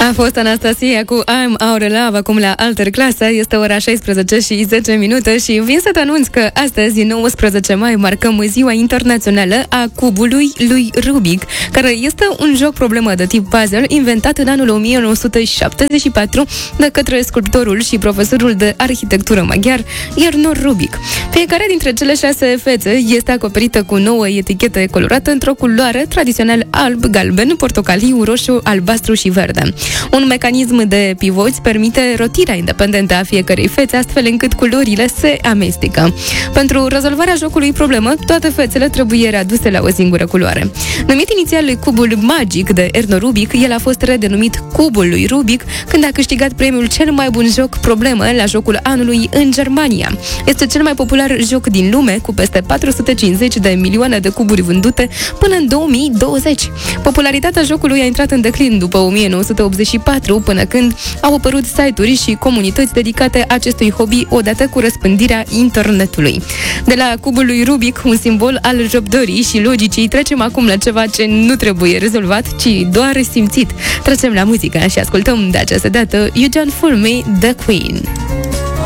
A fost Anastasia cu I'm Our Love, acum la Alter Clasă. Este ora 16 și 10 minute și vin să te anunț că astăzi, 19 mai, marcăm Ziua Internațională a Cubului lui Rubik, care este un joc problemă de tip puzzle inventat în anul 1974 de către sculptorul și profesorul de arhitectură maghiar, Ernő Rubik. Fiecare dintre cele 6 fețe este acoperită cu 9 etichete colorate într-o culoare tradițional alb, galben, portocaliu, roșu, albastru și verde. Un mecanism de pivoți permite rotirea independentă a fiecărei fețe, astfel încât culorile se amestecă. Pentru rezolvarea jocului problemă, toate fețele trebuie readuse la o singură culoare. Numit inițial Cubul Magic de Ernő Rubik, el a fost redenumit Cubul lui Rubik când a câștigat premiul cel mai bun joc problemă la jocul anului în Germania. Este cel mai popular joc din lume, cu peste 450 de milioane de cuburi vândute până în 2020. Popularitatea jocului a intrat în declin după 1984, până când au apărut site-uri și comunități dedicate acestui hobby odată cu răspândirea internetului. De la Cubul lui Rubik, un simbol al răbdării și logicii, trecem acum la ceva ce nu trebuie rezolvat, ci doar simțit. Trecem la muzică și ascultăm de această dată You Don't Fool Me, The Queen.